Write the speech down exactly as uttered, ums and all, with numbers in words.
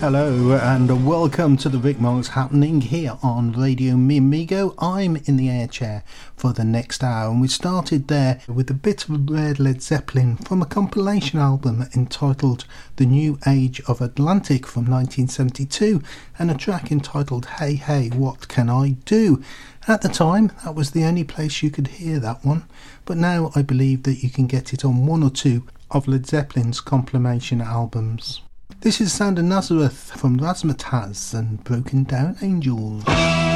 Hello and welcome to the Vic Monks happening here on Radio Mi Amigo. I'm in the air chair for the next hour, and we started there with a bit of Red Led Zeppelin from a compilation album entitled The New Age of Atlantic from nineteen seventy-two, and a track entitled Hey Hey What Can I Do? At the time, that was the only place you could hear that one, but now I believe that you can get it on one or two of Led Zeppelin's compilation albums. This is Sound of Nazareth from Razzmatazz and Broken Down Angels.